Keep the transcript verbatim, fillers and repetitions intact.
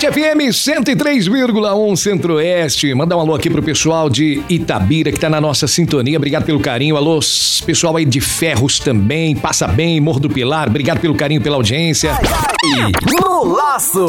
Hit F M cento e três vírgula um Centro-Oeste. Mandar um alô aqui pro pessoal de Itabira que tá na nossa sintonia. Obrigado pelo carinho. Alô, pessoal aí de Ferros também. Passa Bem, Morro do Pilar. Obrigado pelo carinho, pela audiência. No Laço.